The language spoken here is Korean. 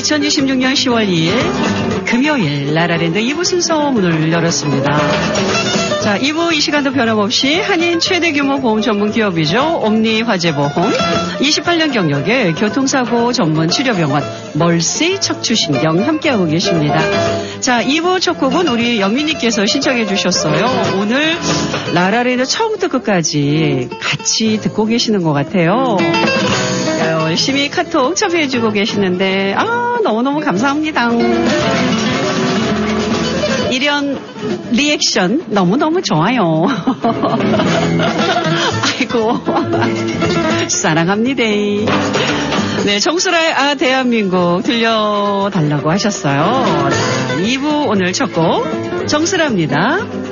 2026년 10월 2일 금요일 라라랜드 2부 순서 문을 열었습니다. 자, 2부 이 시간도 변함없이 한인 최대 규모 보험 전문 기업이죠. 옴니화재보험 28년 경력의 교통사고 전문 치료병원 멀시 척추신경 함께하고 계십니다. 자, 2부 첫 곡은 우리 영민님께서 신청해 주셨어요. 오늘 라라랜드 처음부터 끝까지 같이 듣고 계시는 것 같아요. 열심히 카톡 참여해주고 계시는데 너무너무 감사합니다. 이런 리액션 너무너무 좋아요. 아이고 사랑합니다. 네, 정수라의 대한민국 들려달라고 하셨어요. 자, 2부 오늘 첫 곡 정수라입니다.